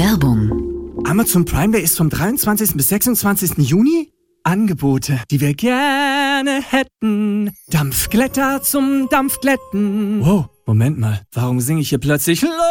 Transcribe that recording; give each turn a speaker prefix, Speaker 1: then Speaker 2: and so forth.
Speaker 1: Werbung.
Speaker 2: Amazon Prime Day ist vom 23. bis 26. Juni? Angebote, die wir gerne hätten. Dampfglätter zum Dampfglätten. Wow, Moment mal, warum singe ich hier plötzlich